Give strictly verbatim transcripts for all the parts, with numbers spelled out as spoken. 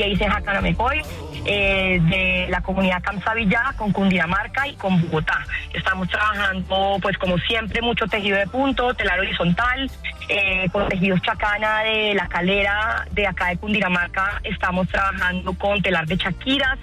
y Eisenjacanamecoy, eh, de la comunidad Camsavillá, con Cundinamarca y con Bogotá. Estamos trabajando, pues como siempre, mucho tejido de punto, telar horizontal, eh, con tejidos Chacana de La Calera, de acá de Cundinamarca. Estamos trabajando con telar de chaquiras,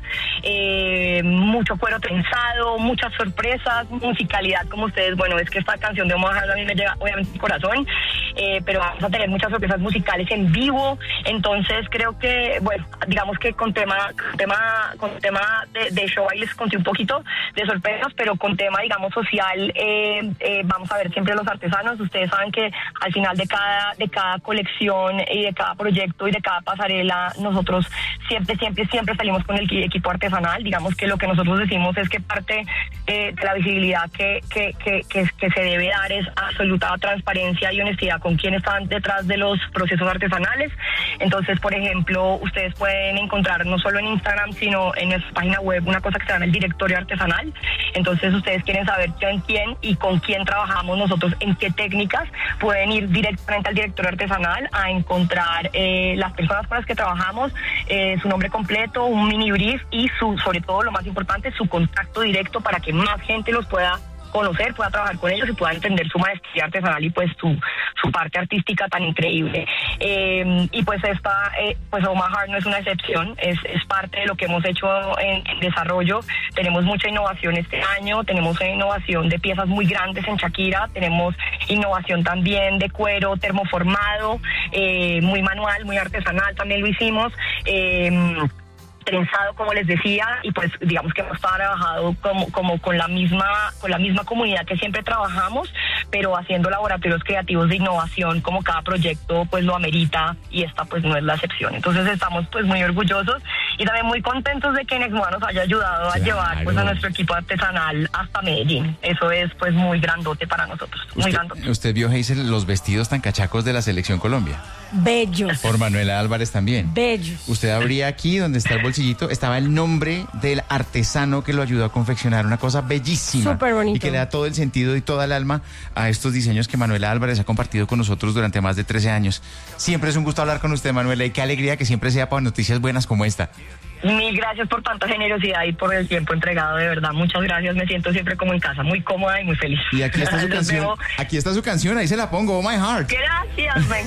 eh, mucho cuero trenzado, muchas sorpresas, musicalidad, como ustedes, bueno, es que esta canción de Omar a mí me llega obviamente al corazón, eh, pero vamos a tener muchas sorpresas musicales en vivo. Entonces creo que, bueno, digamos que con tema, con tema, con tema de, de show ahí les conté un poquito de sorpresas, pero con tema, digamos, social, eh, eh, vamos a ver siempre los artesanos. Ustedes saben que al final de cada, de cada colección y de cada proyecto y de cada pasarela, nosotros siempre, siempre, siempre salimos con el equipo artesanal. Digamos que lo que nosotros decimos es que parte eh, de la visibilidad que, que, que, que, que se debe dar es absoluta transparencia y honestidad con quienes están detrás de los procesos artesanales. Entonces, por ejemplo, ustedes pueden encontrar no solo en Instagram, sino en nuestra página web una cosa que se llama el directorio artesanal. Entonces, ustedes quieren saber quién, quién y con quién trabajamos nosotros, en qué técnicas, pueden ir directamente al directorio artesanal a encontrar eh, las personas con las que trabajamos, eh, su nombre completo, un mini brief y su, sobre todo lo más importante, su contacto directo para que más gente los pueda conocer, pueda trabajar con ellos y pueda entender su maestría artesanal y pues su, su parte artística tan increíble. Eh, y pues esta, eh, pues Omaha no es una excepción, es, es parte de lo que hemos hecho en, en desarrollo. Tenemos mucha innovación este año, tenemos innovación de piezas muy grandes en Shakira, tenemos innovación también de cuero termoformado, eh, muy manual, muy artesanal, también lo hicimos. Eh, trenzado, como les decía, y pues digamos que hemos trabajado como, como con la misma con la misma comunidad que siempre trabajamos, pero haciendo laboratorios creativos de innovación como cada proyecto pues lo amerita, y esta pues no es la excepción. Entonces estamos pues muy orgullosos y también muy contentos de que Nexmoa nos haya ayudado a claro. llevar pues a nuestro equipo artesanal hasta Medellín. Eso es pues muy grandote para nosotros, muy usted, grandote. ¿Usted vio, Hazel, los vestidos tan cachacos de la Selección Colombia? Bellos. Por Manuela Álvarez también. Bellos. Usted abría aquí donde está el bolsillito, estaba el nombre del artesano que lo ayudó a confeccionar, una cosa bellísima. Súper bonito. Y que le da todo el sentido y toda el alma a estos diseños que Manuela Álvarez ha compartido con nosotros durante más de trece años. Siempre es un gusto hablar con usted, Manuela, y qué alegría que siempre sea para noticias buenas como esta. Mil gracias por tanta generosidad y por el tiempo entregado, de verdad. Muchas gracias, me siento siempre como en casa, muy cómoda y muy feliz. Y aquí está su canción, aquí está su canción, ahí se la pongo, Oh My Heart. Gracias, me